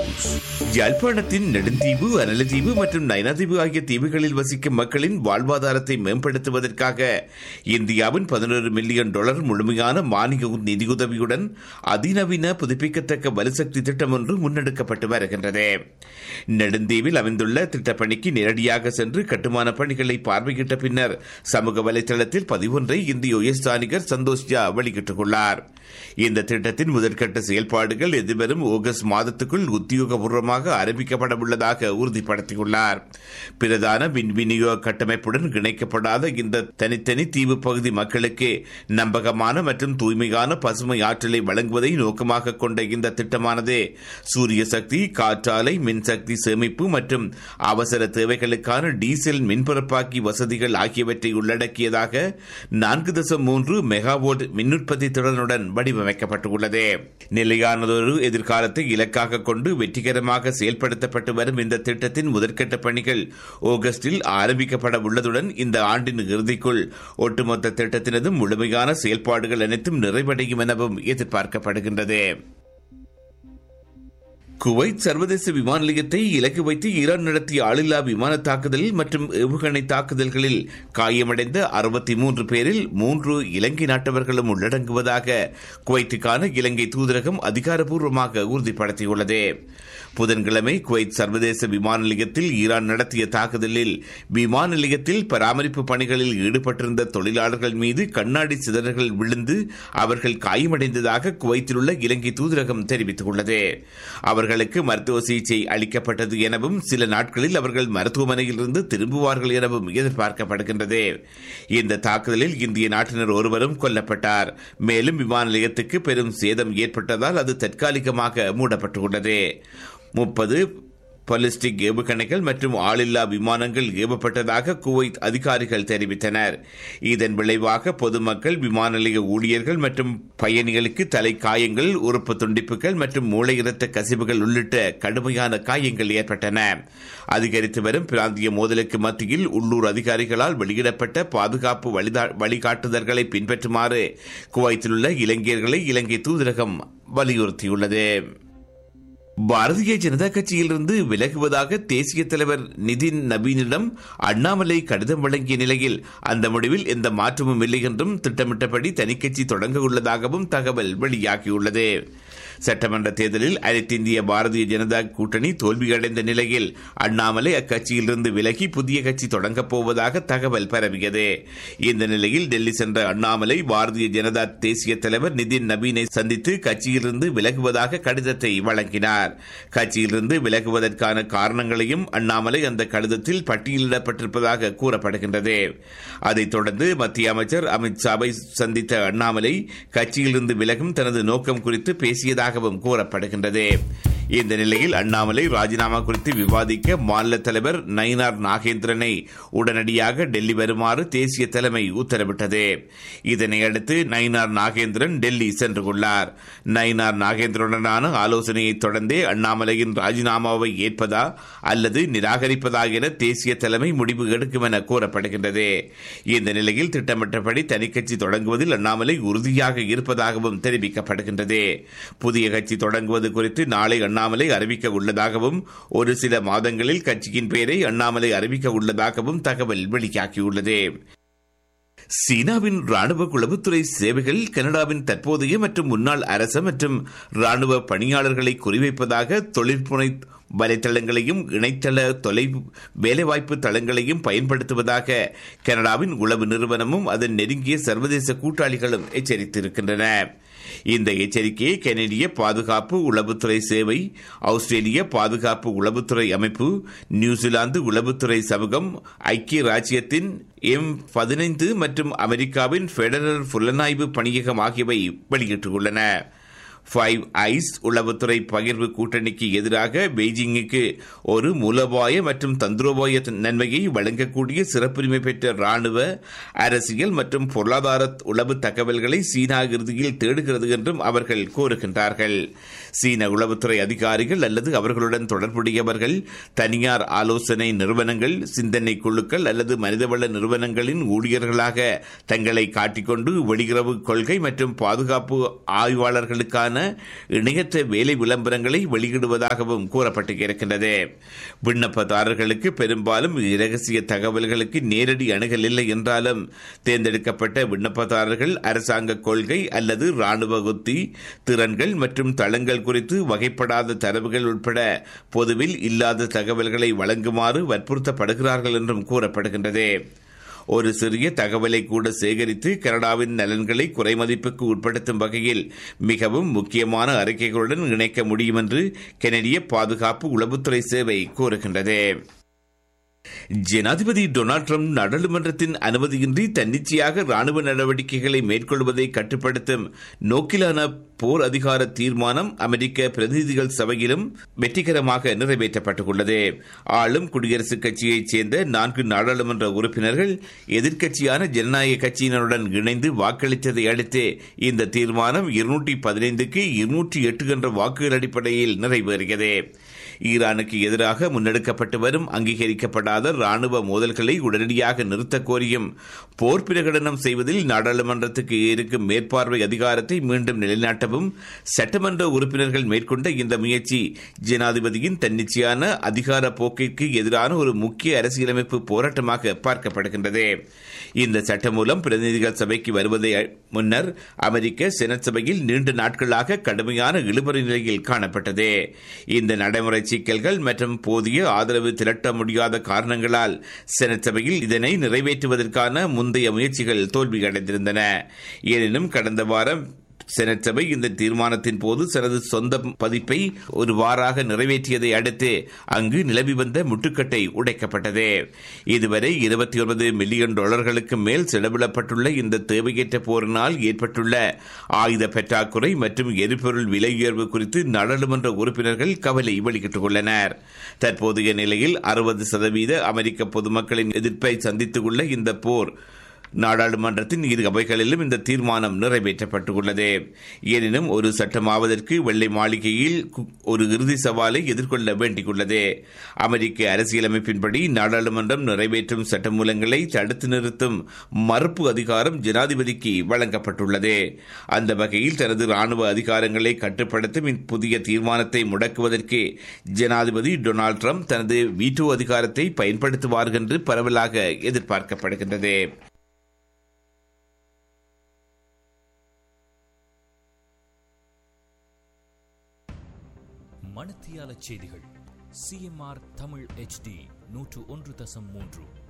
News. யாழ்ப்பாணத்தின் Neduntheevu, Analaitivu மற்றும் நயனாதீவு ஆகிய தீவுகளில் வசிக்கும் மக்களின் வாழ்வாதாரத்தை மேம்படுத்துவதற்காக இந்தியாவின் $11 மில்லியன் முழுமையான மானிய நிதியுதவியுடன் அதிநவீன புதுப்பிக்கத்தக்க வலுசக்தி திட்டம் ஒன்று முன்னெடுக்கப்பட்டு வருகின்றது. நெடுந்தீவில் அமைந்துள்ள திட்டப்பணிக்கு நேரடியாக சென்று கட்டுமான பணிகளை பார்வையிட்ட பின்னர் சமூக வலைதளத்தில் பதிவொன்றை இந்திய உயர்ஸ்தானிகர் சந்தோஷ் ஜா வெளியிட்டுள்ளார். இந்த திட்டத்தின் முதற்கட்ட செயல்பாடுகள் எதிர்வரும் ஆகஸ்ட் மாதத்துக்குள் உத்தியோகபூர்வமாக ஆரம்பிக்கப்பட உள்ளதாக உறுதிப்படுத்தியுள்ளார். பிரதான மின் விநியோக கட்டமைப்புடன் இணைக்கப்படாத இந்த தனித்தனி தீவு பகுதி மக்களுக்கு நம்பகமான மற்றும் தூய்மையான பசுமை ஆற்றலை வழங்குவதை நோக்கமாக கொண்ட இந்த திட்டமானது சூரிய சக்தி, காற்றாலை, மின்சக்தி சேமிப்பு மற்றும் அவசர தேவைகளுக்கான டீசல் மின்பரப்பாக்கி வசதிகள் ஆகியவற்றை உள்ளடக்கியதாக 4.3 மெகாவாட் மின்னுற்பத்தி திறனுடன் வடிவமைக்கப்பட்டுள்ளது. நிலையானதொரு எதிர்காலத்தை இலக்காக கொண்டு வெற்றிகரமாக செயல்படுத்தப்பட்டு வரும் இந்த திட்டத்தின் முதற்கட்ட பணிகள் ஆகஸ்டில் ஆரம்பிக்கப்பட உள்ளதுடன் இந்த ஆண்டின் இறுதிக்குள் ஒட்டுமொத்த திட்டத்தினதும் முழுமையான செயல்பாடுகள் அனைத்தும் நிறைவடையும் எனவும் எதிர்பார்க்கப்படுகின்றது. குவைத் சர்வதேச விமான நிலையத்தை இலக்கு வைத்து ஈரான் நடத்திய ஆளில்லா விமான தாக்குதல் மற்றும் ஏவுகணை தாக்குதல்களில் காயமடைந்த 63 பேரில் 3 இலங்கை நாட்டவர்களும் உள்ளடங்குவதாக குவைத்துக்கான இலங்கை தூதரகம் அதிகாரப்பூர்வமாக உறுதிப்படுத்தியுள்ளது. புதன்கிழமை குவைத் சர்வதேச விமான நிலையத்தில் ஈரான் நடத்திய தாக்குதலில் விமான நிலையத்தில் பராமரிப்பு பணிகளில் ஈடுபட்டிருந்த தொழிலாளர்கள் மீது கண்ணாடி சிதறல்கள் விழுந்து அவர்கள் காயமடைந்ததாக குவைத்தில் உள்ள இலங்கை தூதரகம் தெரிவித்துள்ளது. அவர்களுக்கு மருத்துவ சிகிச்சை அளிக்கப்பட்டது எனவும் சில நாட்களில் அவர்கள் மருத்துவமனையிலிருந்து திரும்புவார்கள் எனவும் எதிர்பார்க்கப்படுகின்றது. இந்த தாக்குதலில் இந்திய நாட்டினர் ஒருவரும் கொல்லப்பட்டார். மேலும் விமான நிலையத்துக்கு பெரும் சேதம் ஏற்பட்டதால் அது தற்காலிகமாக மூடப்பட்டுள்ளது. 30 பாலிஸ்டிக் ஏவுகணைகள் மற்றும் ஆளில்லா விமானங்கள் ஏவப்பட்டதாக குவைத் அதிகாரிகள் தெரிவித்தனர். இதன் விளைவாக பொதுமக்கள், விமான நிலைய ஊழியர்கள் மற்றும் பயணிகளுக்கு தலை காயங்கள், உறுப்பு துண்டிப்புகள் மற்றும் மூளை இரத்த கசிவுகள் உள்ளிட்ட கடுமையான காயங்கள் ஏற்பட்டன. அதிகரித்து வரும் பிராந்திய மோதலுக்கு மத்தியில் உள்ளூர் அதிகாரிகளால் வெளியிடப்பட்ட பாதுகாப்பு வழிகாட்டுதல்களை பின்பற்றுமாறு குவைத்தில் உள்ள இலங்கையர்களை இலங்கை தூதரகம் வலியுறுத்தியுள்ளது. பாரதிய ஜனதா கட்சியிலிருந்து விலகுவதாக தேசிய தலைவர் நிதின் நபீனிடம் அண்ணாமலை கடிதம் வழங்கிய நிலையில் அந்த முடிவில் எந்த மாற்றமும் இல்லை என்றும் திட்டமிட்டபடி தனிக்கட்சி தொடங்க உள்ளதாகவும் தகவல் வெளியாகியுள்ளது. சட்டமன்ற தேர்தலில் அனைத்து இந்திய பாரதிய ஜனதா கூட்டணி தோல்வியடைந்த நிலையில் அண்ணாமலை அக்கட்சியிலிருந்து விலகி புதிய கட்சி தொடங்கப் போவதாக தகவல் பரவியது. இந்த நிலையில் டெல்லி சென்ற அண்ணாமலை பாரதிய ஜனதா தேசிய தலைவர் நிதின் நபீனை சந்தித்து கட்சியிலிருந்து விலகுவதாக கடிதத்தை வழங்கினார். கட்சியிலிருந்து விலகுவதற்கான காரணங்களையும் அண்ணாமலை அந்த கடிதத்தில் பட்டியலிடப்பட்டிருப்பதாக கூறப்படுகின்றது. அதைத் தொடர்ந்து மத்திய அமைச்சர் அமித்ஷாவை சந்தித்த அண்ணாமலை கட்சியிலிருந்து விலகும் தனது நோக்கம் குறித்து பேசியதாகவும் கூறப்படுகின்றது. இந்த நிலையில் அண்ணாமலை ராஜினாமா குறித்து விவாதிக்க மாநில தலைவர் நயினார் நாகேந்திரனை உடனடியாக டெல்லி வருமாறு தேசிய தலைமை உத்தரவிட்டது. இதனையடுத்து நயினார் நாகேந்திரன் டெல்லி சென்றுள்ளார். நயினார் நாகேந்திரனுடனான ஆலோசனையை தொடர்ந்தே அண்ணாமலையின் ராஜினாமாவை ஏற்பதா அல்லது நிராகரிப்பதா என தேசிய தலைமை முடிவு எடுக்கும் என கூறப்படுகின்றது. இந்த நிலையில் திட்டமிட்டபடி தனிக்கட்சி தொடங்குவதில் அண்ணாமலை உறுதியாக இருப்பதாகவும் தெரிவிக்கப்படுகின்றது. புதிய கட்சி தொடங்குவது குறித்து நாளை அண்ணாமலை அறிவிக்க உள்ளதாகவும் ஒரு சில மாதங்களில் கட்சியின் பெயரை அண்ணாமலை அறிவிக்க உள்ளதாகவும் தகவல் வெளியாகியுள்ளது. சீனாவின் ராணுவ உளவுத்துறை சேவைகள் கனடாவின் தற்போதைய மற்றும் முன்னாள் அரச மற்றும் ராணுவ பணியாளர்களை குறிவைப்பதாக தொழில்முறை வலைத்தளங்களையும் இணையதள வேலைவாய்ப்பு தளங்களையும் பயன்படுத்துவதாக கனடாவின் உளவு நிறுவனமும் அதன் நெருங்கிய சர்வதேச கூட்டாளிகளும் எச்சரித்திருக்கின்றன. இந்த எச்சரிக்கையை கனடிய பாதுகாப்பு உளவுத்துறை சேவை, ஆஸ்திரேலிய பாதுகாப்பு உளவுத்துறை அமைப்பு, நியூசிலாந்து உளவுத்துறை சமூகம், ஐக்கிய ராச்சியத்தின் M15 மற்றும் அமெரிக்காவின் பெடரல் புலனாய்வு பணியகம் ஆகியவை வெளியிட்டுள்ளன. 5 ஐஸ் உளவுத்துறை பகிர்வு கூட்டணிக்கு எதிராக பெய்ஜிங்குக்கு ஒரு மூலோபாய மற்றும் தந்திரோபாய நன்மையை வழங்கக்கூடிய சிறப்புரிமை பெற்ற ராணுவ, அரசியல் மற்றும் பொருளாதார உளவு தகவல்களை சீனா இறுதியில் தேடுகிறது என்றும் அவர்கள் கூறுகின்றார்கள். சீன உளவுத்துறை அதிகாரிகள் அல்லது அவர்களுடன் தொடர்புடையவர்கள் தனியார் ஆலோசனை நிறுவனங்கள், சிந்தனை குழுக்கள் அல்லது மனிதவள நிறுவனங்களின் ஊழியர்களாக தங்களை காட்டிக்கொண்டு வெளியுறவு கொள்கை மற்றும் பாதுகாப்பு ஆய்வாளர்களுக்கான தொடர்பான இணையற்ற வேலை விளம்பரங்களை வெளியிடுவதாகவும் கூறப்பட்டிருக்கின்றது. விண்ணப்பதாரர்களுக்கு பெரும்பாலும் இரகசிய தகவல்களுக்கு நேரடி அணுகல் இல்லை என்றாலும் தேர்ந்தெடுக்கப்பட்ட விண்ணப்பதாரர்கள் அரசாங்க கொள்கை அல்லது ராணுவ உத்தி திறன்கள் மற்றும் தளங்கள் குறித்து வகைப்படாத தரவுகள் உட்பட பொதுவில் இல்லாத தகவல்களை வழங்குமாறு வற்புறுத்தப்படுகிறார்கள் என்றும் கூறப்படுகின்றது. ஒரு சிறிய தகவலை கூட சேகரித்து கனடாவின் நலன்களை குறைமதிப்புக்கு உட்படுத்தும் வகையில் மிகவும் முக்கியமான அறிக்கைகளுடன் இணைக்க முடியும் என்று கனடிய பாதுகாப்பு உளவுத்துறை சேவை கூறுகின்றது. ஜனாதிபதி டொனால்ட் ட்ரம்ப் நாடாளுமன்றத்தின் அனுமதியின்றி தன்னிச்சையாக ராணுவ நடவடிக்கைகளை மேற்கொள்வதை கட்டுப்படுத்தும் நோக்கிலான போர் அதிகார தீர்மானம் அமெரிக்க பிரதிநிதிகள் சபையிலும் வெற்றிகரமாக நிறைவேற்றப்பட்டுள்ளது. ஆளும் குடியரசுக் கட்சியைச் சேர்ந்த 4 நாடாளுமன்ற உறுப்பினர்கள் எதிர்க்கட்சியான ஜனநாயக கட்சியினருடன் இணைந்து வாக்களித்ததை அடுத்து இந்த தீர்மானம் 215க்கு 208 என்ற வாக்குகள் அடிப்படையில் நிறைவேறியது. ஈரானுக்கு எதிராக முன்னெடுக்கப்பட்டு வரும் அங்கீகரிக்கப்படாத ராணுவ மோதல்களை உடனடியாக நிறுத்தக் கோரியும் போர் பிரகடனம் செய்வதில் நாடாளுமன்றத்துக்கு இருக்கும் மேற்பார்வை அதிகாரத்தை மீண்டும் நிலைநாட்டவும் சட்டமன்ற உறுப்பினர்கள் மேற்கொண்ட இந்த முயற்சி ஜனாதிபதியின் தன்னிச்சையான அதிகார போக்கிற்கு எதிரான ஒரு முக்கிய அரசியலமைப்பு போராட்டமாக பார்க்கப்படுகின்றது. இந்த சட்டம் மூலம் பிரதிநிதிகள் சபைக்கு வருவதை முன்னர் அமெரிக்க செனட் சபையில் நீண்ட நாட்களாக கடுமையான இழுபறி நிலையில் காணப்பட்டது. இந்த நடைமுறை சிக்கல்கள் மற்றும் போதிய ஆதரவு திரட்ட முடியாத காரணங்களால் செனட் சபையில் இதனை நிறைவேற்றுவதற்கான முந்தைய முயற்சிகள் தோல்வியடைந்திருந்தன. எனினும் கடந்த வாரம் செனட் சபை இந்த தீர்மானத்தின் போது தனது சொந்த பதிப்பை ஒரு வாராக நிறைவேற்றியதை அடுத்து அங்கு நிலவி வந்த முட்டுக்கட்டை உடைக்கப்பட்டது. இதுவரை $29 மில்லியன் மேல் செலவிடப்பட்டுள்ள இந்த தேவையற்ற போரினால் ஏற்பட்டுள்ள ஆயுத பற்றாக்குறை மற்றும் எரிபொருள் விலை உயர்வு குறித்து நாடாளுமன்ற உறுப்பினர்கள் கவலை வெளியிட்டுள்ளனர். தற்போதைய நிலையில் 60% அமெரிக்க பொதுமக்களின் எதிர்ப்பை சந்தித்துள்ள இந்த போர் நாடாளுமன்றத்தின் இரு அவைகளிலும் இந்த தீர்மானம் நிறைவேற்றப்பட்டுள்ளது. எனினும் ஒரு சட்டமாவதற்கு வெள்ளை மாளிகையில் ஒரு இறுதி சவாலை எதிர்கொள்ள வேண்டியுள்ளது. அமெரிக்க அரசியலமைப்பின்படி நாடாளுமன்றம் நிறைவேற்றும் சட்டமூலங்களை தடுத்து நிறுத்தும் மறுப்பு அதிகாரம் ஜனாதிபதிக்கு வழங்கப்பட்டுள்ளது. அந்த வகையில் தனது ராணுவ அதிகாரங்களை கட்டுப்படுத்தும் புதிய தீர்மானத்தை முடக்குவதற்கு ஜனாதிபதி டொனால்ட் ட்ரம்ப் தனது வீட்டோ அதிகாரத்தை பயன்படுத்துவார் என்று பரவலாக எதிர்பார்க்கப்படுகின்றது. மணத்தியால செய்திகள் CMR தமிழ் HD 101.3